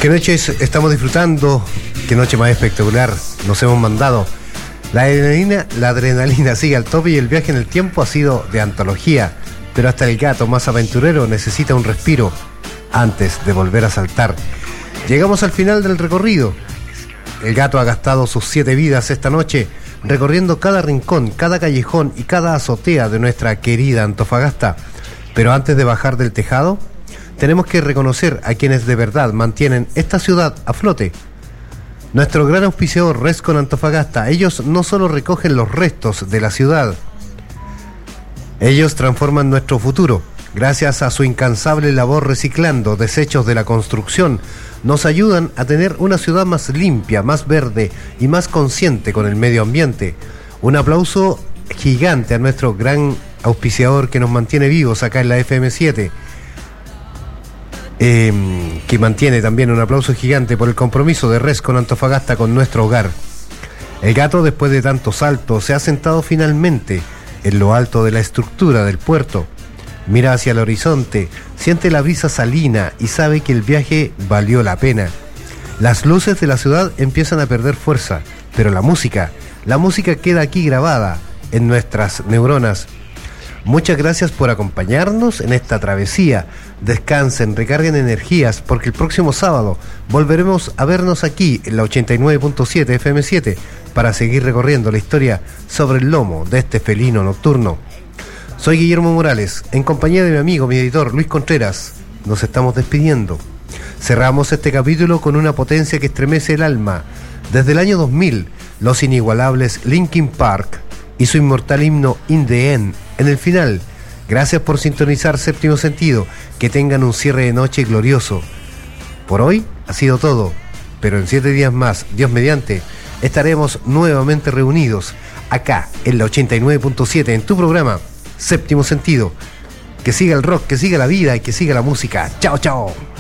¿Qué noches estamos disfrutando? ¿Qué noche más espectacular nos hemos mandado? La adrenalina sigue al tope y el viaje en el tiempo ha sido de antología, pero hasta el gato más aventurero necesita un respiro antes de volver a saltar. Llegamos al final del recorrido. El gato ha gastado sus 7 vidas esta noche recorriendo cada rincón, cada callejón y cada azotea de nuestra querida Antofagasta. Pero antes de bajar del tejado, tenemos que reconocer a quienes de verdad mantienen esta ciudad a flote. Nuestro gran auspiciador Rescon Antofagasta. Ellos no solo recogen los restos de la ciudad, ellos transforman nuestro futuro. Gracias a su incansable labor reciclando desechos de la construcción, nos ayudan a tener una ciudad más limpia, más verde y más consciente con el medio ambiente. Un aplauso gigante a nuestro gran auspiciador que nos mantiene vivos acá en la FM7. Que mantiene también un aplauso gigante por el compromiso de Rescon Antofagasta con nuestro hogar. El gato, después de tantos saltos, se ha sentado finalmente en lo alto de la estructura del puerto. Mira hacia el horizonte, siente la brisa salina y sabe que el viaje valió la pena. Las luces de la ciudad empiezan a perder fuerza, pero la música queda aquí grabada en nuestras neuronas. Muchas gracias por acompañarnos en esta travesía. Descansen, recarguen energías, porque el próximo sábado volveremos a vernos aquí en la 89.7 FM7 para seguir recorriendo la historia sobre el lomo de este felino nocturno. Soy Guillermo Morales, en compañía de mi amigo, mi editor Luis Contreras. Nos estamos despidiendo. Cerramos este capítulo con una potencia que estremece el alma. Desde el año 2000, los inigualables Linkin Park y su inmortal himno In the End, en el final. Gracias por sintonizar Séptimo Sentido. Que tengan un cierre de noche glorioso. Por hoy ha sido todo, pero en 7 días más, Dios mediante, estaremos nuevamente reunidos acá en la 89.7 en tu programa Séptimo Sentido. Que siga el rock, que siga la vida y que siga la música. Chao, chao.